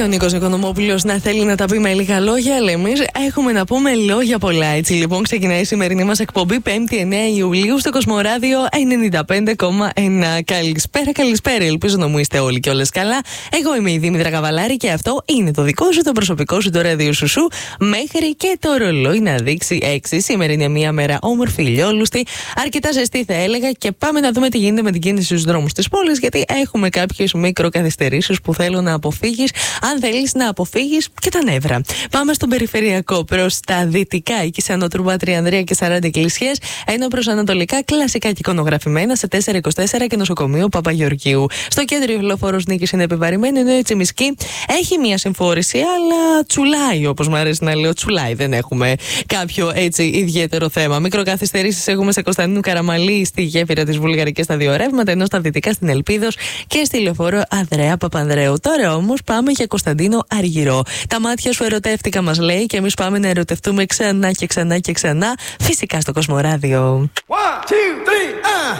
ο Νίκος Οικονομόπουλος να θέλει να τα πει με λίγα λόγια, αλλά εμείς έχουμε να πούμε λόγια πολλά. Έτσι λοιπόν, ξεκινάει η σημερινή μας εκπομπή, 5η 9 Ιουλίου, στο Κοσμοράδιο 95,1. Καλησπέρα. Ελπίζω να μου είστε όλοι και όλες καλά. Εγώ είμαι η Δήμητρα Καβαλάρη και αυτό είναι το δικό σου, το προσωπικό σου, το ραδιοσουσού, μέχρι και το ρολόι να δείξει 6. Σήμερα είναι μια μέρα όμορφη, ηλιόλουστη, αρκετά ζεστή θα έλεγα, και πάμε να δούμε τι γίνεται με την κίνηση στους δρόμους της πόλης, γιατί έχουμε κάποιες μικροκαθυστερήσεις που θέλω να αποφύγεις, αν θέλεις να αποφύγεις και τα νεύρα. Πάμε στον περιφερειακό προς τα δυτικά, εκεί σε Ανωτρούμπα, Τριανδρία και 40 εκκλησίες, ενώ προς ανατολικά κλασικά και εικονογραφημένα σε 424 και νοσοκομείο Παπαγεωργίου. Στο κέντρο η λεωφόρος Νίκης είναι επιβαρημένη, ενώ η Τσιμισκή έχει μια συμφόρηση, αλλά τσουλάει, όπως μου αρέσει να λέω, τσουλάει. Δεν έχουμε κάποιο έτσι ιδιαίτερο θέμα. Μικροκαθυστερήσεις έχουμε σε Κωνσταντίνου Καραμαλή, στη γέφυρα της Βουλγαρικής στα 2 ρεύματα, ενώ στα δυτικά στην Ελπίδος και στη λεωφόρο Ανδρέα Παπανδρέου. Τώρα όμως πάμε για Κωνσταντίνο Αργυρό. Τα μάτια σου ερωτεύτηκα, μας λέει, και εμείς πάμε να ερωτευτούμε ξανά και ξανά και ξανά, φυσικά στο Κοσμοράδιο. 1, 2, 3,